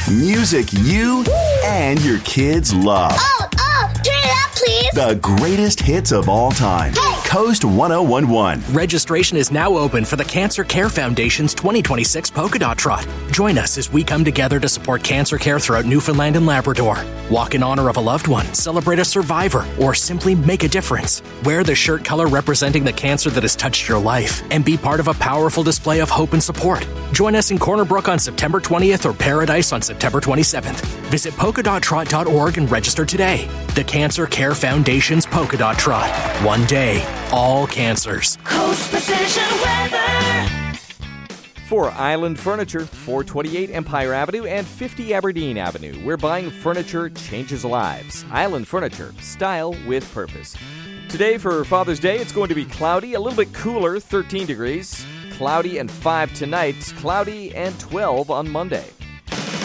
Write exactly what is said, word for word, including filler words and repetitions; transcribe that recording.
Music you and your kids love. Oh, oh, turn it up, please. The greatest hits of all time. Hey. Coast one oh one one. Registration is now open for the Cancer Care Foundation's twenty twenty-six Polka Dot Trot. Join us as we come together to support cancer care throughout Newfoundland and Labrador. Walk in honor of a loved one, celebrate a survivor, or simply make a difference. Wear the shirt color representing the cancer that has touched your life and be part of a powerful display of hope and support. Join us in Corner Brook on September twentieth or Paradise on September twenty-seventh. Visit polka dot trot dot org and register today. The Cancer Care Foundation's Polka Dot Trot. One day, all cancers. Coast Precision Weather. For Island Furniture, four twenty-eight Empire Avenue and fifty Aberdeen Avenue, where buying furniture changes lives. Island Furniture, style with purpose. Today for Father's Day, it's going to be cloudy, a little bit cooler, thirteen degrees. Cloudy and five tonight, cloudy and twelve on Monday.